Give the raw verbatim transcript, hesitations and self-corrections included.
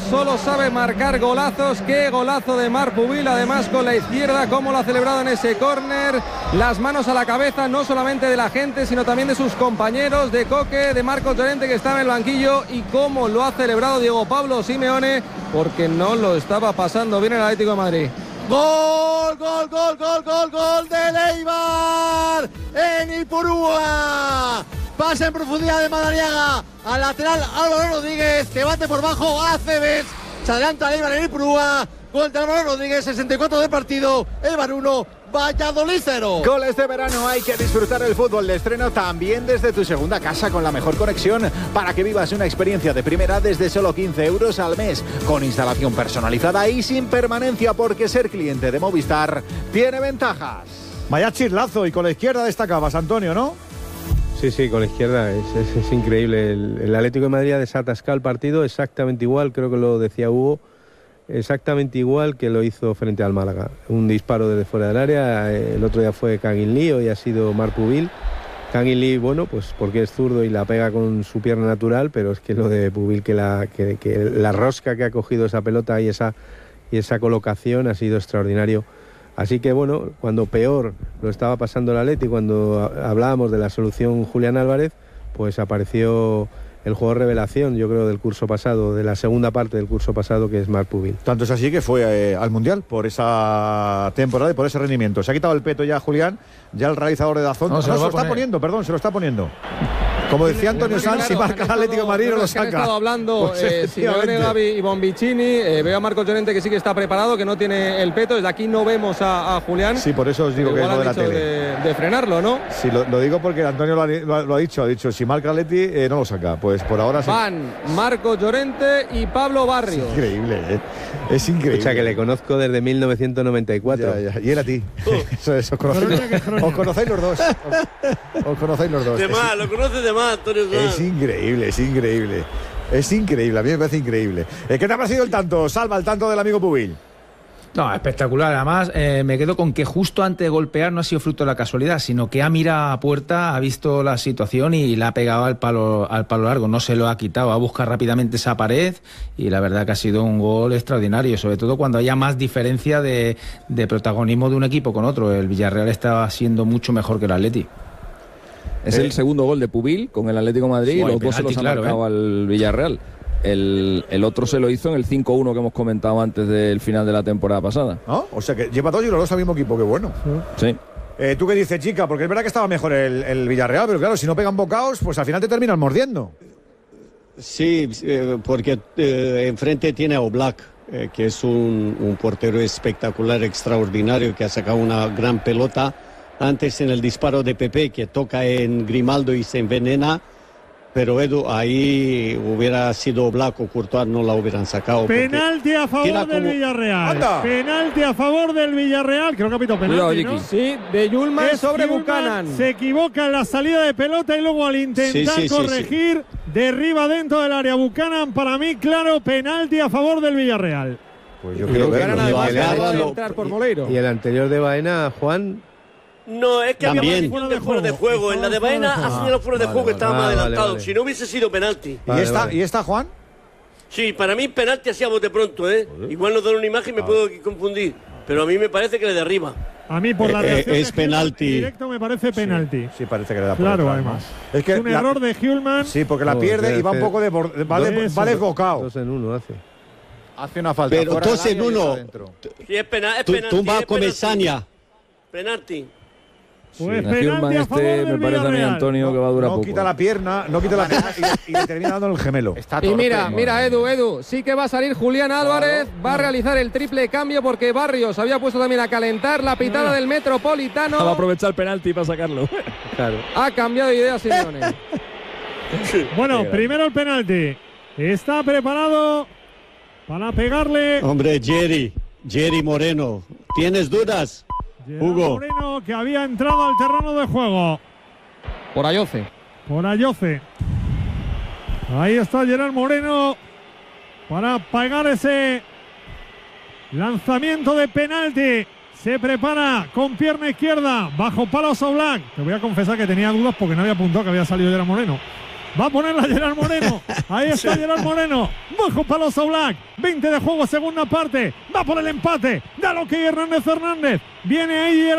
solo sabe marcar golazos. Qué golazo de Marc Pubil, además con la izquierda, cómo lo ha celebrado en ese córner, las manos a la cabeza, no solamente de la gente, sino también de sus compañeros, de Coque, de Marcos Llorente, que estaba en el banquillo, y cómo lo ha celebrado Diego Pablo Simeone, porque no lo estaba pasando bien el Atlético de Madrid. Gol, gol, gol, gol, gol, gol de Eibar en Ipurúa. Pasa en profundidad de Madariaga al lateral Álvaro Rodríguez, que bate por bajo a Aceves. Se adelanta Eibar en Ipurúa. Gol de Álvaro Rodríguez, sesenta y cuatro del partido. Eibar uno, Valladolid cero. Goles de verano, hay que disfrutar el fútbol de estreno también desde tu segunda casa con la mejor conexión para que vivas una experiencia de primera desde solo quince euros al mes, con instalación personalizada y sin permanencia, porque ser cliente de Movistar tiene ventajas. Vaya chirlazo, y con la izquierda destacabas, Antonio, ¿no? Sí, sí, con la izquierda es, es, es increíble. El, el Atlético de Madrid ha desatascado el partido exactamente igual, creo que lo decía Hugo, exactamente igual que lo hizo frente al Málaga. Un disparo desde fuera del área, el otro día fue Kangin Lee, hoy ha sido Marc Pubil. Kangin Lee, bueno, pues porque es zurdo y la pega con su pierna natural, pero es que lo de Pubil, que la, que, que la rosca que ha cogido esa pelota y esa, y esa colocación ha sido extraordinario. Así que bueno, cuando peor lo estaba pasando el Atleti, cuando hablábamos de la solución Julián Álvarez, pues apareció el jugador revelación, yo creo, del curso pasado, de la segunda parte del curso pasado, que es Marc Pubil. Tanto es así que fue eh, al Mundial por esa temporada y por ese rendimiento. Se ha quitado el peto ya Julián, ya el realizador de Dazón. No, no, se, lo, se lo está poniendo, perdón, se lo está poniendo. Como decía Antonio Sanz, si marca el Atlético de Madrid no lo saca. Han estado hablando pues eh, Simeone, Gavi y Bonvicini. Eh, veo a Marcos Llorente que sí que está preparado, que no tiene el peto. Desde aquí no vemos a, a Julián. Sí, por eso os digo que es lo de la tele. De, de frenarlo, ¿no? Sí, lo, lo digo porque Antonio lo ha, lo, lo ha dicho. Ha dicho, si marca el Atleti, eh, no lo saca. Pues por ahora sí. Van Marcos Llorente y Pablo Barrios. Es increíble, ¿eh? Es increíble. O sea, que le conozco desde mil novecientos noventa y cuatro. Ya, ya. Y él a ti. Eso es, os conocéis, os conocéis los dos. Os, os conocéis los dos. De más, lo conoces de más, Antonio Sanz. Es increíble, es increíble. Es increíble, a mí me parece increíble. ¿Qué te ha parecido el tanto, Salva, el tanto del amigo Pubil? No, espectacular. Además, eh, me quedo con que justo antes de golpear no ha sido fruto de la casualidad, sino que ha mirado a puerta, ha visto la situación y la ha pegado al palo, al palo largo. No se lo ha quitado, ha buscado rápidamente esa pared y la verdad que ha sido un gol extraordinario, sobre todo cuando haya más diferencia de, de protagonismo de un equipo con otro. El Villarreal está siendo mucho mejor que el Atleti. Es eh. el segundo gol de Pubil con el Atlético de Madrid, sí, y los dos se los ha claro, marcado eh. al Villarreal. El, el otro se lo hizo en el cinco uno que hemos comentado antes del final de la temporada pasada. ¿Ah? O sea que lleva dos y los dos al mismo equipo, qué bueno. Sí. Eh, ¿Tú qué dices, chica? Porque es verdad que estaba mejor el, el Villarreal, pero claro, si no pegan bocaos, pues al final te terminan mordiendo. Sí, eh, porque eh, enfrente tiene a Oblak, eh, que es un, un portero espectacular, extraordinario, que ha sacado una gran pelota. Antes en el disparo de Pepe, que toca en Grimaldo y se envenena. Pero Edu, ahí hubiera sido Oblak o Courtois, no la hubieran sacado. Penalti a favor del como... Villarreal. ¡Anda! Penalti a favor del Villarreal. Creo que ha pitado penalti, ¿no? Sí, de Yulman sobre Buchanan. Se equivoca en la salida de pelota y luego al intentar sí, sí, corregir, sí, sí. derriba dentro del área. Buchanan, para mí, claro, penalti a favor del Villarreal. Pues yo creo que entrar por Moleiro. Y el anterior de Baena, Juan... No, es que También. había más de fuera de juego. En la de Baena ha señalado fuera de juego que estaba más adelantado. Vale. Si no hubiese sido penalti. Vale, ¿Y, esta, vale. ¿Y esta, Juan? Sí, para mí penalti así a bote pronto, ¿eh? Vale. Igual nos dan una imagen y me ah. puedo confundir. Pero a mí me parece que le derriba. A mí por la reacción eh, es penalti. Directo me parece penalti. Sí, sí, parece que le da por Claro, detrás, además. Es, que es un la, error de Hjulman. Sí, porque la pierde oh, y va un poco de borde, va, de, va desbocado. Dos en uno hace. Hace una falta. Pero dos en uno. Sí, es, pena, es tú, penalti. Tú vas con Mesaña. Penalti. Pues sí, Hjulman este me parece a mí, Antonio, no, que va a durar no poco. Quita la pierna, no quita la pierna y, y le termina dando el gemelo. Está y mira, mira Edu, Edu, sí que va a salir Julián Álvarez, claro, va a realizar el triple cambio porque Barrios había puesto también a calentar la pitada del Metropolitano. Va a aprovechar el penalti para sacarlo. Claro. Ha cambiado de idea Simeone. Bueno, primero el penalti. Está preparado para pegarle. Hombre, Jerry, Jerry Moreno, ¿tienes dudas? Hugo Moreno, que había entrado al terreno de juego. Por Ayoce. Por Ayoce. Ahí está Gerard Moreno para pegar ese lanzamiento de penalti. Se prepara con pierna izquierda, bajo palos Oblak. Te voy a confesar que tenía dudas porque no había apuntado que había salido Gerard Moreno. Va a ponerla Gerard Moreno. Ahí está Gerard Moreno. Bajo palos a Oblak. veinte de juego, segunda parte. Va por el empate. Da lo que Hernández Hernández. Viene ahí Gerard